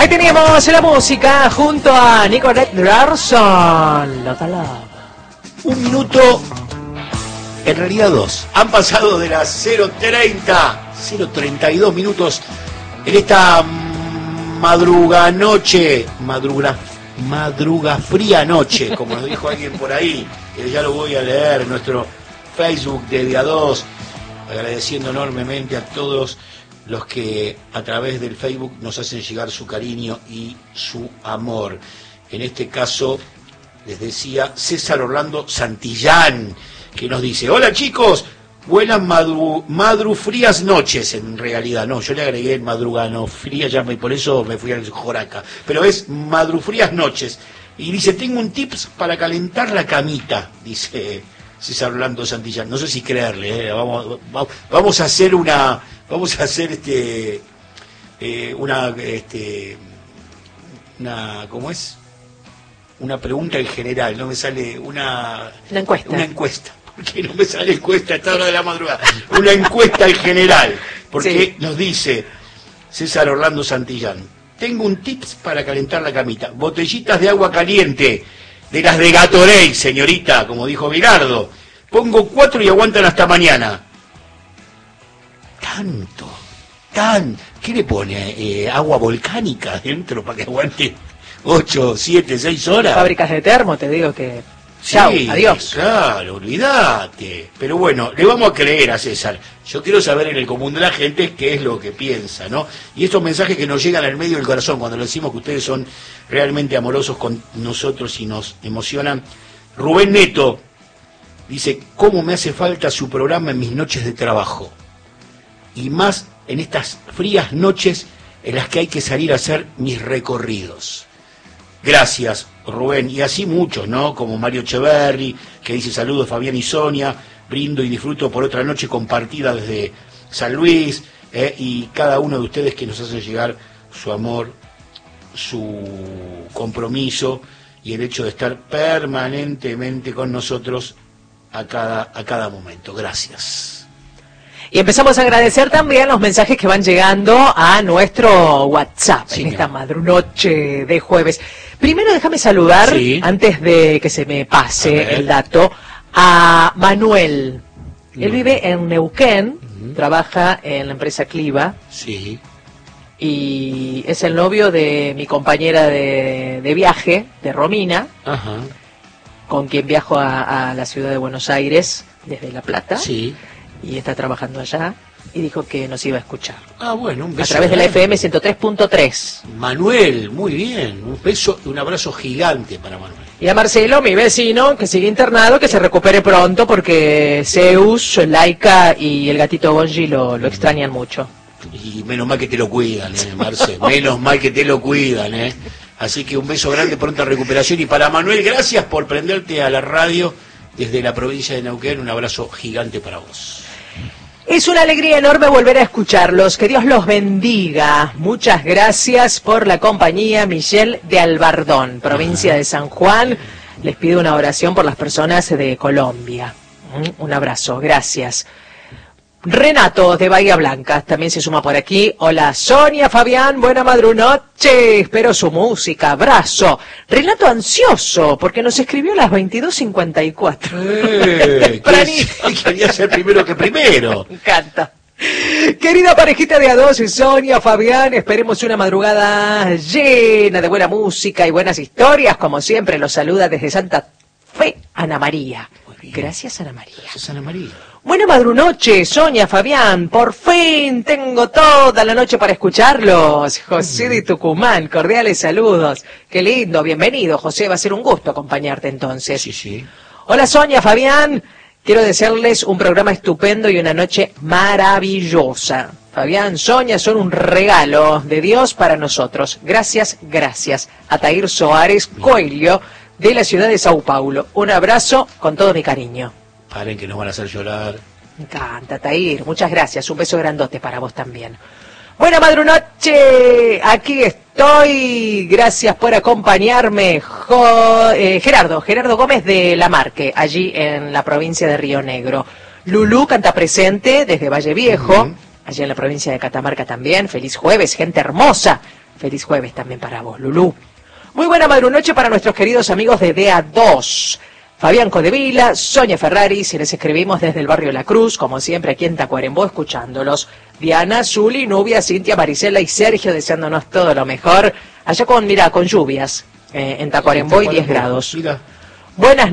Ahí teníamos la música junto a Nicolette Larson, Loca Love. 1 minuto, en realidad 2. Han pasado de las 0:32 minutos en esta madruga fría noche, como nos dijo alguien por ahí, que ya lo voy a leer en nuestro Facebook de Día 2, agradeciendo enormemente a todos los que a través del Facebook nos hacen llegar su cariño y su amor. En este caso, les decía César Orlando Santillán, que nos dice: hola chicos, buenas madrufrías noches. En realidad no, yo le agregué madrugano fría, por eso me fui al Joraca, pero es madrufrías noches. Y dice: tengo un tips para calentar la camita, dice César Orlando Santillán. No sé si creerle, vamos a hacer una ¿cómo es? Una pregunta en general, no me sale una encuesta, porque no me sale encuesta a esta hora de la madrugada, una encuesta en general, porque sí. Nos dice César Orlando Santillán: tengo un tips para calentar la camita, botellitas de agua caliente, de las de Gatorade, señorita, como dijo Bilardo, pongo 4 y aguantan hasta mañana. ¿Qué le pone? ¿Agua volcánica dentro para que aguante 8, 7, 6 horas? Fábricas de termo, te digo que... Chau, sí, adiós. Claro, olvídate. Pero bueno, le vamos a creer a César. Yo quiero saber en el común de la gente qué es lo que piensa, ¿no? Y estos mensajes que nos llegan al medio del corazón, cuando le decimos que ustedes son realmente amorosos con nosotros y nos emocionan. Rubén Neto dice: ¿cómo me hace falta su programa en mis noches de trabajo? Y más en estas frías noches en las que hay que salir a hacer mis recorridos. Gracias, Rubén. Y así muchos, ¿no? Como Mario Echeverri, que dice: saludos Fabián y Sonia, brindo y disfruto por otra noche compartida desde San Luis, y cada uno de ustedes que nos hacen llegar su amor, su compromiso y el hecho de estar permanentemente con nosotros a cada momento. Gracias. Y empezamos a agradecer también los mensajes que van llegando a nuestro WhatsApp, sí, en esta madrunoche de jueves. Primero déjame saludar, sí, antes de que se me pase el dato, a Manuel. Él vive en Neuquén, trabaja en la empresa Cliva. Sí. Y es el novio de mi compañera de viaje, de Romina, ajá, con quien viajo a la ciudad de Buenos Aires desde La Plata. Sí. Y está trabajando allá, y dijo que nos iba a escuchar. Ah, bueno, un beso. A través de la FM 103.3. Manuel, muy bien, un beso y un abrazo gigante para Manuel. Y a Marcelo, mi vecino, que sigue internado, que se recupere pronto, porque Zeus, Laika y el gatito Bonji lo extrañan mucho. Y menos mal que te lo cuidan, Marce, menos mal que te lo cuidan, Así que un beso grande, pronta recuperación. Y para Manuel, gracias por prenderte a la radio desde la provincia de Neuquén, un abrazo gigante para vos. Es una alegría enorme volver a escucharlos. Que Dios los bendiga. Muchas gracias por la compañía. Michelle de Albardón, provincia de San Juan. Les pido una oración por las personas de Colombia. Un abrazo, gracias. Renato de Bahía Blanca también se suma por aquí. Hola Sonia, Fabián, buena madrunoche, espero su música, abrazo. Renato ansioso porque nos escribió a las 22:54. Quería ser primero que primero. Me encanta. Querida parejita de A2, Sonia, Fabián, esperemos una madrugada llena de buena música y buenas historias. Como siempre, los saluda desde Santa Fe, Ana María. Gracias, Ana María. Gracias, Ana María. Buena madrunoche, Sonia, Fabián, por fin tengo toda la noche para escucharlos. José de Tucumán, cordiales saludos. Qué lindo, bienvenido, José, va a ser un gusto acompañarte entonces. Sí, sí. Hola Sonia, Fabián, quiero desearles un programa estupendo y una noche maravillosa. Fabián, Sonia son un regalo de Dios para nosotros. Gracias, gracias. Atair Soares Coelho, de la ciudad de Sao Paulo. Un abrazo con todo mi cariño. Paren que nos van a hacer llorar. Me encanta, Tair. Muchas gracias. Un beso grandote para vos también. Buena madrunoche. Aquí estoy. Gracias por acompañarme. Gerardo Gómez de Lamarque, allí en la provincia de Río Negro. Lulú canta presente desde Valle Viejo, allí en la provincia de Catamarca también. Feliz jueves, gente hermosa. Feliz jueves también para vos, Lulú. Muy buena madrunoche para nuestros queridos amigos de DA2. Fabián Codevila, Sonia Ferrari, si les escribimos desde el barrio La Cruz, como siempre aquí en Tacuarembó escuchándolos. Diana, Zuli, Nubia, Cintia, Marisela y Sergio deseándonos todo lo mejor. Allá con lluvias en Tacuarembó y 10 grados. Mira. Buenas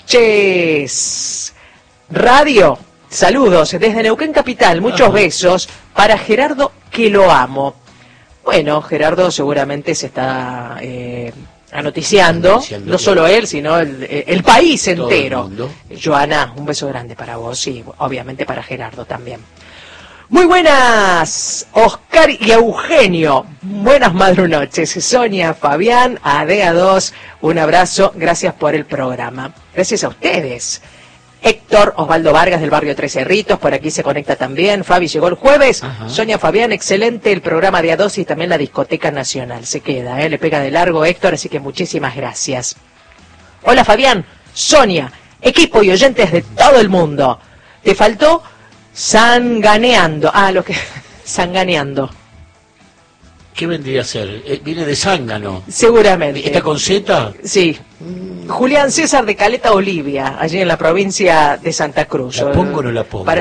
noches. Radio, saludos desde Neuquén Capital, muchos besos para Gerardo, que lo amo. Bueno, Gerardo seguramente se está anoticiando, no solo él, sino el país entero. Joana, un beso grande para vos y obviamente para Gerardo también. Muy buenas, Oscar y Eugenio. Buenas madrunoches. Sonia, Fabián, ADEA2, un abrazo. Gracias por el programa. Gracias a ustedes. Héctor Osvaldo Vargas del barrio Tres Cerritos, por aquí se conecta también. Fabi llegó el jueves. Ajá. Sonia, Fabián, excelente el programa de A2 y también la Discoteca Nacional. Se queda, le pega de largo Héctor, así que muchísimas gracias. Hola Fabián, Sonia, equipo y oyentes de todo el mundo. Te faltó sanganeando. Sanganeando. ¿Qué vendría a ser? Viene de zángano. Seguramente. ¿Está con Z? Sí. Julián César de Caleta Olivia, allí en la provincia de Santa Cruz. ¿La pongo o no la pongo?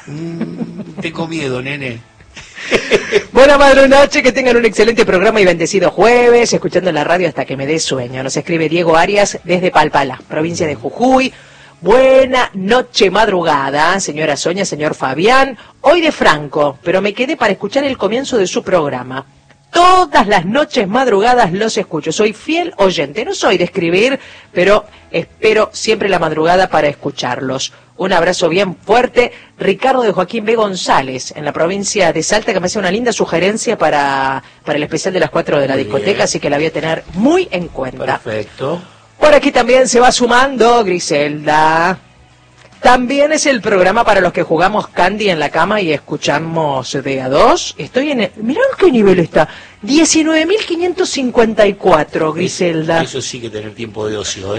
Tengo miedo, nene. Buena madrunoche, que tengan un excelente programa y bendecido jueves, escuchando la radio hasta que me dé sueño. Nos escribe Diego Arias desde Palpalá, provincia de Jujuy. Buena noche madrugada, señora Sonia, señor Fabián. Hoy de Franco, pero me quedé para escuchar el comienzo de su programa. Todas las noches madrugadas los escucho. Soy fiel oyente. No soy de escribir, pero espero siempre la madrugada para escucharlos. Un abrazo bien fuerte. Ricardo de Joaquín B. González, en la provincia de Salta, que me hace una linda sugerencia para el especial de las 4 de la discoteca, así que la voy a tener muy en cuenta. Perfecto. Por aquí también se va sumando Griselda. También es el programa para los que jugamos Candy en la cama y escuchamos de A2. Estoy en mirá qué nivel está. 19.554, Griselda. Eso sí que tener tiempo de ocio,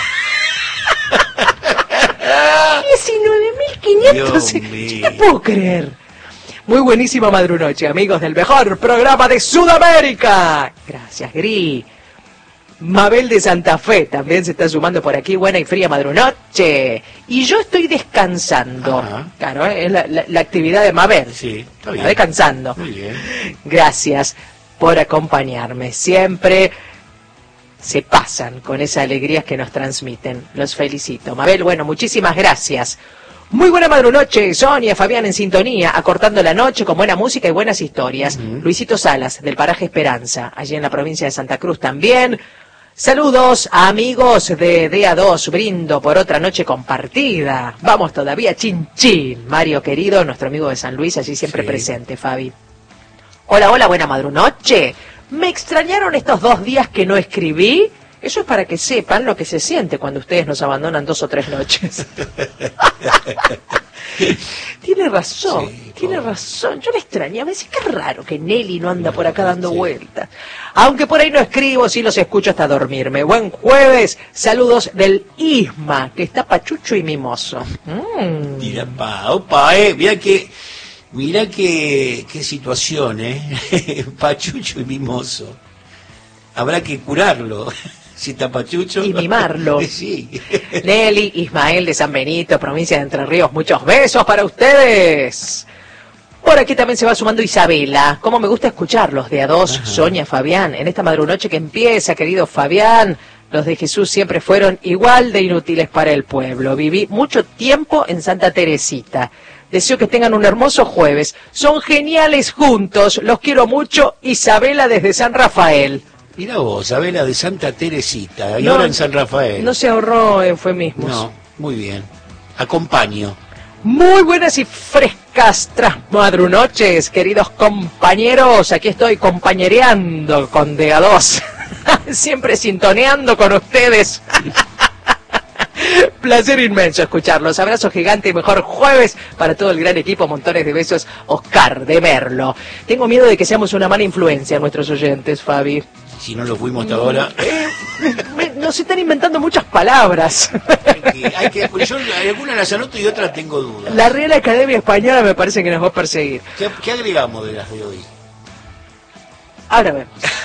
19.500. No puedo creer. Muy buenísima madrunoche, amigos del mejor programa de Sudamérica. Gracias, Gris. Mabel de Santa Fe también se está sumando por aquí. Buena y fría madrunoche. Y yo estoy descansando. Ajá. Claro, es la actividad de Mabel. Sí, está bien. Está descansando. Muy bien. Gracias por acompañarme. Siempre se pasan con esa alegría que nos transmiten. Los felicito. Mabel, bueno, muchísimas gracias. Muy buena madrunoche, Sonia, Fabián en sintonía, acortando la noche con buena música y buenas historias. Luisito Salas, del paraje Esperanza, allí en la provincia de Santa Cruz también. Saludos a amigos de DA2, brindo por otra noche compartida. Vamos todavía, chin chin. Mario querido, nuestro amigo de San Luis, allí siempre presente, Fabi. Hola, hola, buena madrunoche. ¿Me extrañaron estos 2 días que no escribí? Eso es para que sepan lo que se siente cuando ustedes nos abandonan 2 o 3 noches. Tiene razón, sí, tiene razón. Yo le extrañé. A veces qué raro que Nelly no anda por acá dando vueltas. Aunque por ahí no escribo, sí los escucho hasta dormirme. Buen jueves. Saludos del Isma, que está pachucho y mimoso. Mira, opa, mira qué situación, pachucho y mimoso. Habrá que curarlo. Si está pachucho. Y mimarlo. Sí. Nelly, Ismael de San Benito, provincia de Entre Ríos, muchos besos para ustedes. Por aquí también se va sumando Isabela. Cómo me gusta escucharlos de A2, ajá. Sonia, Fabián. En esta madrunoche que empieza, querido Fabián, los de Jesús siempre fueron igual de inútiles para el pueblo. Viví mucho tiempo en Santa Teresita. Deseo que tengan un hermoso jueves. Son geniales juntos. Los quiero mucho. Isabela desde San Rafael. Mira vos, Isabela de Santa Teresita, y ahora en San Rafael. No se ahorró eufemismos. No, muy bien. Acompaño. Muy buenas y frescas trasmadrunoches, queridos compañeros. Aquí estoy compañereando con DA2. Siempre sintoneando con ustedes. Placer inmenso escucharlos. Abrazo gigante y mejor jueves para todo el gran equipo. Montones de besos. Oscar de Merlo. Tengo miedo de que seamos una mala influencia a nuestros oyentes, Fabi. Si no lo fuimos hasta ahora. Nos están inventando muchas palabras. Yo algunas las anoto y otras tengo dudas. La Real Academia Española me parece que nos va a perseguir. ¿Qué agregamos de las de hoy? Ahora vemos.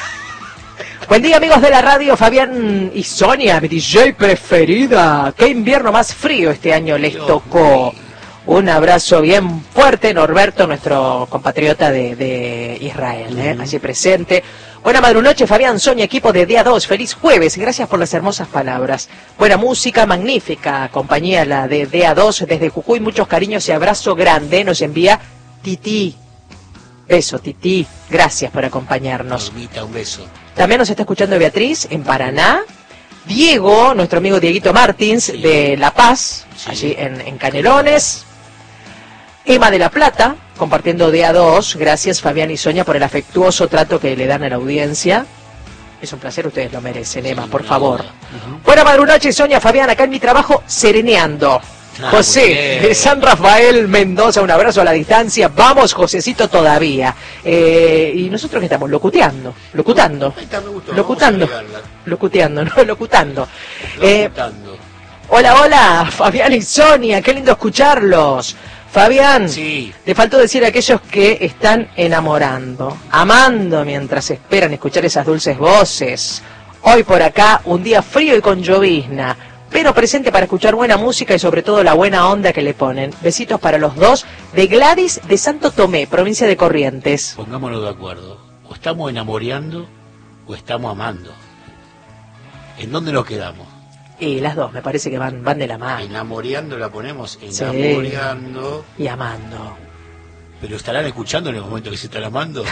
Buen día, amigos de la radio, Fabián y Sonia, mi DJ preferida. Qué invierno más frío este año les tocó. Un abrazo bien fuerte, Norberto, nuestro compatriota de Israel, allí presente. Buena madrunoche, Fabián, Sonia, equipo de Día 2. Feliz jueves, gracias por las hermosas palabras. Buena música, magnífica compañía la de Día 2. Desde Jujuy, muchos cariños y abrazo grande. Nos envía Titi. Beso, Titi. Gracias por acompañarnos. Normita, un beso. También nos está escuchando Beatriz en Paraná. Diego, nuestro amigo Dieguito Martins, sí, de La Paz, sí, allí en Canelones. Emma de La Plata, compartiendo Día 2. Gracias, Fabián y Sonia, por el afectuoso trato que le dan a la audiencia. Es un placer, ustedes lo merecen, Emma, por favor. Buena madrunoche, Sonia, Fabián, acá en mi trabajo, sereneando. José, de San Rafael, Mendoza, un abrazo a la distancia. Vamos, Josecito, todavía. Y nosotros que estamos locuteando. Locutando. Hola, hola, Fabián y Sonia, qué lindo escucharlos. Fabián, sí, le faltó decir a aquellos que están enamorando, amando mientras esperan escuchar esas dulces voces. Hoy por acá, un día frío y con llovizna, pero presente para escuchar buena música y sobre todo la buena onda que le ponen. Besitos para los dos, de Gladys de Santo Tomé, provincia de Corrientes. Pongámonos de acuerdo, o estamos enamoreando o estamos amando. ¿En dónde nos quedamos? Y las dos, me parece que van de la mano. Enamoreando la ponemos, enamoreando. Sí, y amando. ¿Pero estarán escuchando en el momento que se están amando?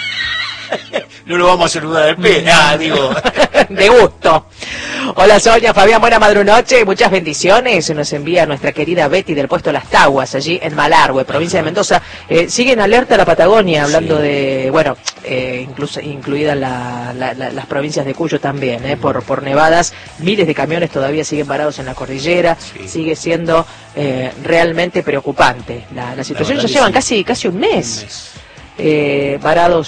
No lo vamos a saludar al pie. Digo. De gusto. Hola Sonia, Fabián, buena madrunoche, muchas bendiciones. Nos envía nuestra querida Betty del puesto Las Taguas, allí en Malargüe, provincia de Mendoza. Sigue en alerta la Patagonia, hablando de, bueno, incluso incluidas las provincias de Cuyo también, por nevadas. Miles de camiones todavía siguen parados en la cordillera. Sí. Sigue siendo realmente preocupante la situación. Ya llevan casi un mes. Varados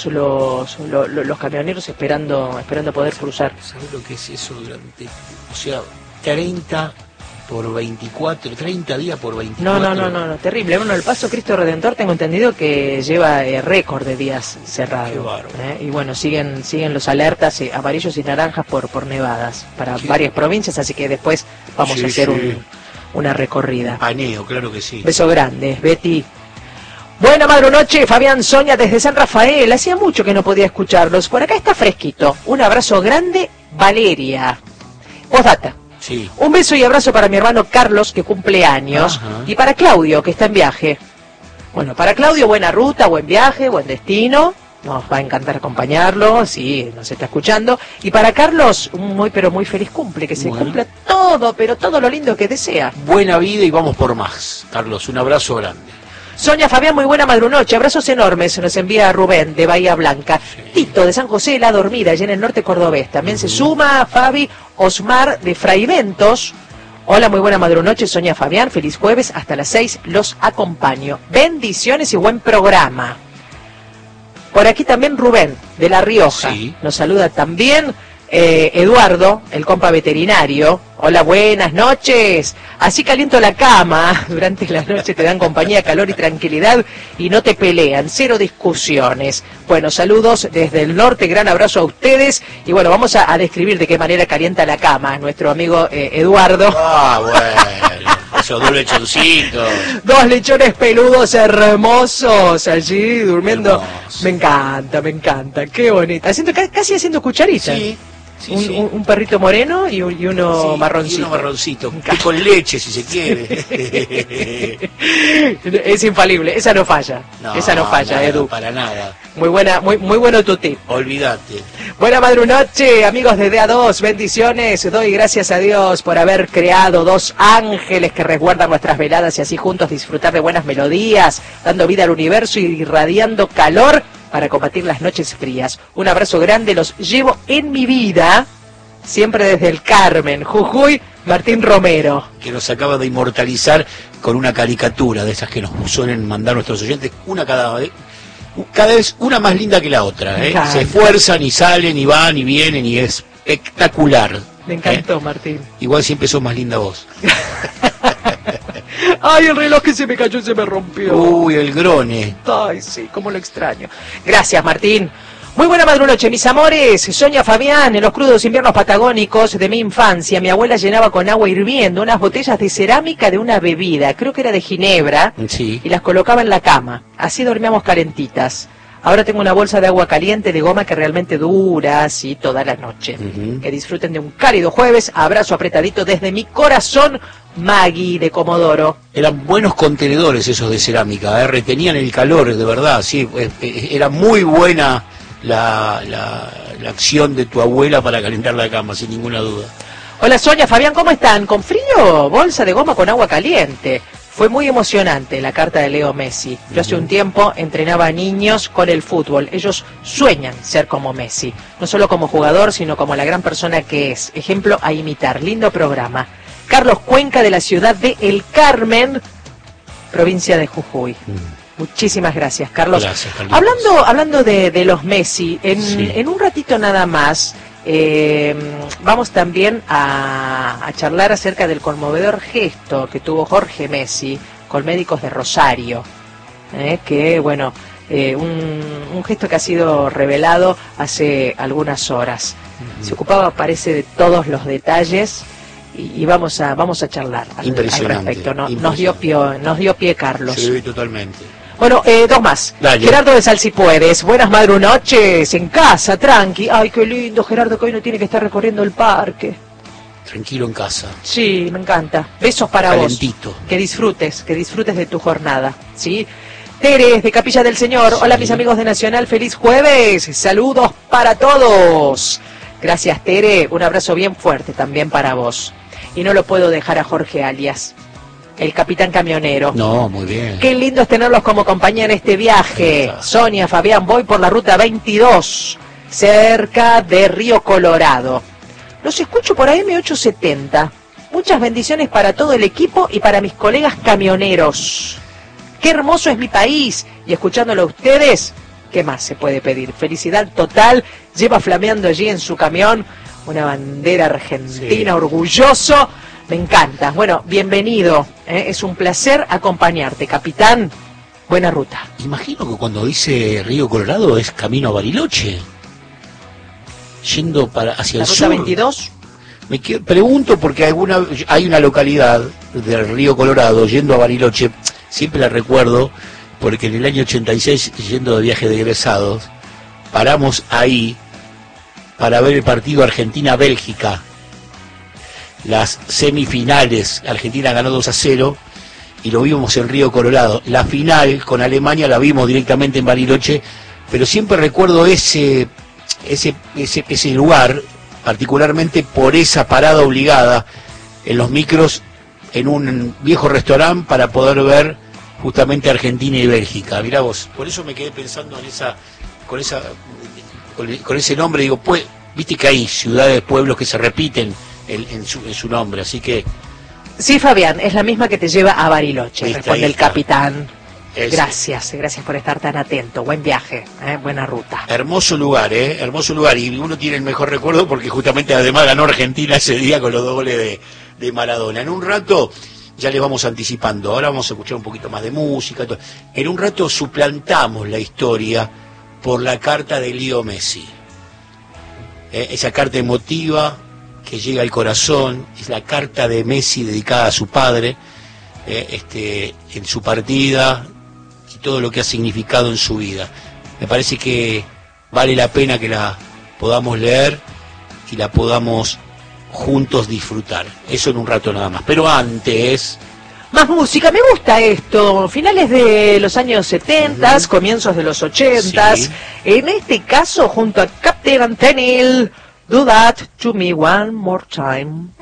los camioneros esperando poder cruzar. ¿Sabes lo que es eso durante, o sea, 30 por 24, 30 días por 24? No, terrible. Bueno, el Paso Cristo Redentor tengo entendido que lleva récord de días cerrado. Qué bárbaro. Y bueno, siguen los alertas amarillos y naranjas por nevadas para varias provincias, así que después vamos a hacer una recorrida. Paneo, claro que sí. Beso grande, Betty. Buena madrunoche, Fabián, Sonia, desde San Rafael. Hacía mucho que no podía escucharlos. Por acá está fresquito. Un abrazo grande, Valeria. Postdata. Sí. Un beso y abrazo para mi hermano Carlos, que cumple años. Ajá. Y para Claudio, que está en viaje. Bueno, para Claudio, buena ruta, buen viaje, buen destino. Nos va a encantar acompañarlo, sí, nos está escuchando. Y para Carlos, un muy pero muy feliz cumple, que se cumpla todo, pero todo lo lindo que desea. Buena vida y vamos por más. Carlos, un abrazo grande. Sonia, Fabián, muy buena madrunoche, abrazos enormes, se nos envía Rubén de Bahía Blanca. Sí. Tito de San José de la Dormida, allá en el norte cordobés. También se suma Fabi Osmar de Fraiventos. Hola, muy buena madrunoche, Sonia, Fabián, feliz jueves, hasta las 6 los acompaño. Bendiciones y buen programa. Por aquí también Rubén de La Rioja, sí, nos saluda también. Eduardo, el compa veterinario. Hola, buenas noches. Así caliento la cama. Durante la noche te dan compañía, calor y tranquilidad y no te pelean. Cero discusiones. Bueno, saludos desde el norte. Gran abrazo a ustedes. Y bueno, vamos a describir de qué manera calienta la cama nuestro amigo Eduardo. Bueno. Esos 2 lechoncitos. 2 lechones peludos hermosos allí durmiendo. Hermoso. Me encanta. Qué bonita. Casi haciendo cucharita. Sí. Un perrito moreno y uno marroncito. Y uno marroncito, con leche si se quiere. Es infalible, esa no falla. Nada, Edu. Para nada. Muy bueno tu tip. Olvídate. Buena madrunoche, amigos de DA2, bendiciones. Doy gracias a Dios por haber creado 2 ángeles que resguardan nuestras veladas y así juntos disfrutar de buenas melodías, dando vida al universo y irradiando calor para combatir las noches frías. Un abrazo grande, los llevo en mi vida, siempre desde el Carmen, Jujuy, Martín Romero. Que nos acaba de inmortalizar con una caricatura de esas que nos suelen mandar nuestros oyentes, cada vez una más linda que la otra. Se esfuerzan y salen y van y vienen y es espectacular. Me encantó, Martín. Igual siempre sos más linda vos. Ay, el reloj que se me cayó, se me rompió. Uy, el grone. Ay, sí, cómo lo extraño. Gracias, Martín. Muy buena madrunoche, mis amores. Sonia Fabián, en los crudos inviernos patagónicos de mi infancia, mi abuela llenaba con agua hirviendo unas botellas de cerámica de una bebida, creo que era de ginebra, Sí. y las colocaba en la cama. Así dormíamos calentitas. Ahora tengo una bolsa de agua caliente de goma que realmente dura así toda la noche. Que disfruten de un cálido jueves. Abrazo apretadito desde mi corazón, Maggie de Comodoro. Eran buenos contenedores esos de cerámica, retenían el calor, de verdad, sí. Era muy buena la acción de tu abuela para calentar la cama, sin ninguna duda. Hola Sonia, Fabián, ¿cómo están? ¿Con frío? Bolsa de goma con agua caliente. Fue muy emocionante la carta de Leo Messi. Yo hace un tiempo entrenaba a niños con el fútbol. Ellos sueñan ser como Messi. No solo como jugador, sino como la gran persona que es. Ejemplo a imitar. Lindo programa. Carlos Cuenca, de la ciudad de El Carmen, provincia de Jujuy. Muchísimas gracias, Carlos. Gracias, Carlitos. Hablando de los Messi, en un ratito nada más, vamos también a charlar acerca del conmovedor gesto que tuvo Jorge Messi con médicos de Rosario, que bueno, un gesto que ha sido revelado hace algunas horas. Se ocupaba, parece, de todos los detalles y vamos a charlar al respecto. Nos dio pie Carlos. Sí, totalmente. Bueno, dos más. Dale. Gerardo de Sal, si puedes. Buenas madrunoches, en casa, tranqui. Ay, qué lindo, Gerardo, que hoy no tiene que estar recorriendo el parque. Tranquilo en casa. Sí, me encanta. Besos para Calentito. vos. Que disfrutes de tu jornada, ¿sí? Teres, de Capilla del Señor. Sí. Hola, mis amigos de Nacional, feliz jueves. Saludos para todos. Gracias, Tere. Un abrazo bien fuerte también para vos. Y no lo puedo dejar a Jorge Alias, el capitán camionero. No, muy bien. Qué lindo es tenerlos como compañía en este viaje. Exacto. Sonia, Fabián, voy por la ruta 22, cerca de Río Colorado. Los escucho por AM870. Muchas bendiciones para todo el equipo y para mis colegas camioneros. Qué hermoso es mi país. Y escuchándolo a ustedes, ¿qué más se puede pedir? Felicidad total. Lleva flameando allí en su camión una bandera argentina, Sí. Orgulloso. Me encanta. Bueno, bienvenido. Es un placer acompañarte, capitán. Buena ruta. Imagino que cuando dice Río Colorado es camino a Bariloche. Yendo hacia La el ruta sur. 22. Pregunto porque hay una localidad del Río Colorado yendo a Bariloche, siempre la recuerdo, porque en el año 86, yendo de viaje de egresados, paramos ahí para ver el partido Argentina-Bélgica. Las semifinales, Argentina ganó 2-0 y lo vimos en Río Colorado. La final con Alemania la vimos directamente en Bariloche, pero siempre recuerdo ese lugar, particularmente por esa parada obligada en los micros en un viejo restaurante para poder ver justamente Argentina y Bélgica. Mirá vos, por eso me quedé pensando con ese nombre, digo, pues, viste que hay ciudades, pueblos que se repiten en su nombre, así que... Sí, Fabián, es la misma que te lleva a Bariloche, Ahí está, responde ahí el está. capitán. Ese. Gracias por estar tan atento. Buen viaje, buena ruta. Hermoso lugar, hermoso lugar, y uno tiene el mejor recuerdo porque justamente además ganó Argentina ese día con los 2 goles de Maradona. En un rato ya le vamos anticipando, ahora vamos a escuchar un poquito más de música. En un rato suplantamos la historia por la carta de Leo Messi. Esa carta emotiva que llega al corazón, es la carta de Messi dedicada a su padre, en su partida y todo lo que ha significado en su vida. Me parece que vale la pena que la podamos leer y la podamos juntos disfrutar. Eso en un rato nada más. Pero antes... Más música, me gusta esto. Finales de los años 70, comienzos de los 80. Sí. En este caso, junto a Captain Antenil, Do That to Me One More Time.